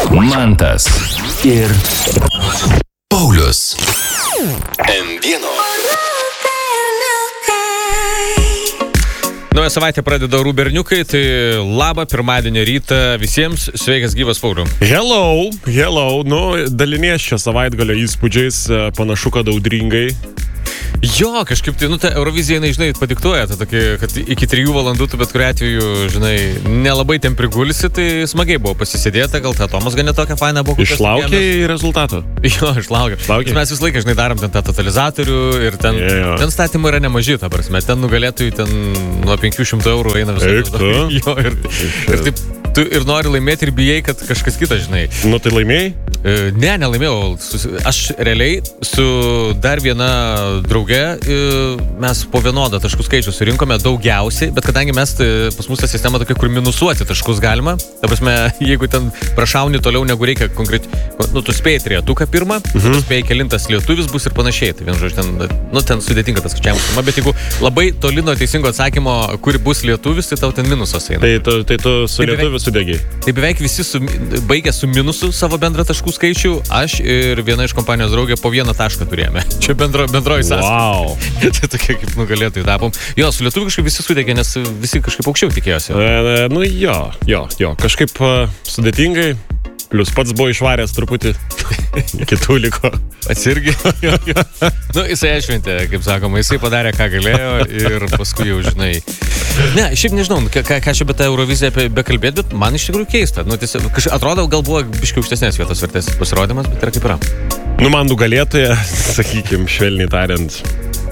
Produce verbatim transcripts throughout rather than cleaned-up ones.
Mantas ir Paulius. M vienas. Naują savaitę pradeda Orų berniukai, tai labą pirmadienio rytą visiems, sveikas gyvas Pauliu. Hello, hello, nu, dalinies šią savaitgalio įspūdžiais, panašu, kad audringai. Jo, kažkaip tai, nu, ta Eurovizija, jinai, žinai, padiktuoja, ta tokia, kad iki trijų valandų tu bet kuriuo atveju, žinai, nelabai ten prigulsi, tai smagiai buvo pasisėdėta, gal ta Tomas gan netokia faina buvo. Išlaukiai rezultato? Jo, išlaukiai. Mes visą laiką, žinai, darom ten tą totalizatorių ir ten, yeah. ten statymai yra nemaži, ta prasme, ten nugalėtojų ten nuo penkių šimtų eurų eina visą. Jo, ir, ir taip, tu ir nori laimėti ir bijai, kad kažkas kitas, žinai. Nu, tai laimėjai? Ne, nelaimėjau. Aš realiai su dar viena drauge mes po vienodą taškų skaičių surinkome daugiausiai, bet kadangi mes, pas mus ta sistema tokia, kur minusuoti taškus galima, ta prasme, jeigu ten prašauni toliau negu reikia konkrečiai, nu, tu spėjai trejetuką pirmą, mhm. tu spėjai kelintas lietuvis bus ir panašiai, tai vien žodžiu, ten, nu, ten sudėtinga tas skaičiavimas suma, bet jeigu labai toli nuo teisingo atsakymo, kur bus lietuvis, tai tau ten minusas eina. Tai tu, tai tu su tai lietuviu sudegiai? Tai beveik visi su, baigė su minusu savo bendrą taškų skaičių, aš ir viena iš kompanijos draugė po vieną tašką turėjome. Čia bendro, bendroji sąskaita. Wow. Tai tokia kaip nugalėtojai tapom. Jo, su lietuviu kažkaip visi sudegė, nes visi kažkaip aukščiau tikėjosi. E, nu jo, jo, jo, kažkaip uh, sudėtingai, plius pats buvo išvaręs truputį, kitų liko. Pats irgi. Jo, jo. Nu, jisai atšventė, kaip sakoma, jisai padarė, ką galėjo ir paskui jau, žinai. Ne, šiaip nežinau, ką, ką čia be tą Euroviziją bekalbėt, bet man iš tikrųjų keista. Nu, tiesiog, kaž, atrodo, gal buvo biškiai aukštesnės vietos vertės pasirodymas, bet yra kaip yra. Nu, man nugalėtoja, sakykim, švelniai tariant,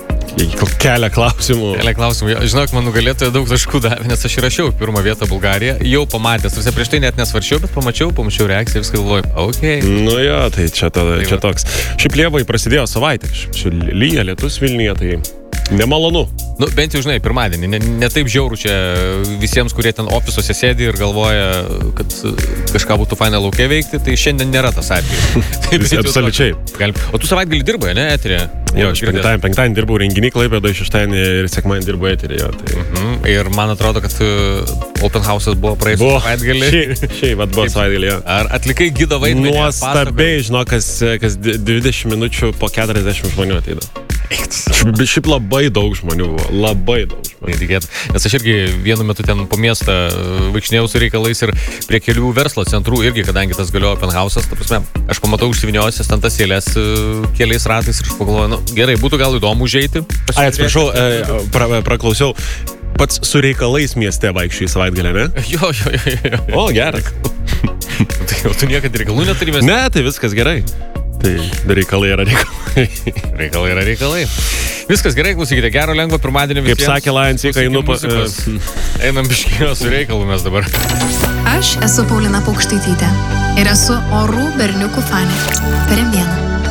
kelia klausimų. Kelia klausimų. Žinok, man nugalėtoja daug taškų davė, nes aš įrašiau pirmą vietą Bulgariją, jau pamatęs, visą prieš tai net nesvarčiau, bet pamačiau, pamačiau reakciją, viską galvoju, okei. Okay. Nu jo, tai čia, ta, tai čia toks. Šiaip Liepoj prasidėjo savaitė, lyja, lietus Vilniuje, tai nemalonu. Nu, bent jau, žinai, pirmadienį, ne, ne taip žiauru čia visiems, kurie ten ofisuose sėdi ir galvoja, kad kažką būtų faina laukia veikti, tai šiandien nėra tas atvejis. Absoliučiai. O tu savaitgalį dirbai, ne, eterė? Jo, aš penktadienį, penktadienį dirbau renginį Klaipėdoje, šeštadienį ir sekmadienį dirbau eterėje. Tai... Mhm. Ir man atrodo, kad Open House'as buvo praėjusį savaitgalį. Šiaip, šiaip vat buvo savaitgalį. Ar atlikai gido vaidmenį? Nuostabiai, žinau, kas, kas dvidešimt minučių po keturiasdešimt žmonių ateidavo. Šiaip labai daug žmonių buvo, labai daug žmonių. Netikėt. Nes aš irgi vienu metu ten po miestą vaikšnėjau su reikalais ir prie kelių verslo centrų irgi, kadangi tas galiojo Open House'as, ta prasme, aš pamatau užsiviniosias ten tas eilės keliais ratais ir aš pagalvoju, nu, gerai, būtų gal įdomu užeiti. Ai, atsiprašau, e, pra, praklausiau, pats su reikalais mieste vaikščiai savaitgalį, ne? Jo, jo, jo, jo. O, gerai. Tai jau tu niekad reikalų neturi mes? Ne, tai viskas gerai. Tai reikalai yra reikalai. Reikalai yra reikalai. Viskas gerai, klausykite, gero lengvo pirmadienį visiems. Kaip sakė Lansika, einu pas... Einam biškėjo su reikalu mes dabar. Aš esu Paulina Paukštaitytė ir esu Orų berniukų fanė. Per M vieną.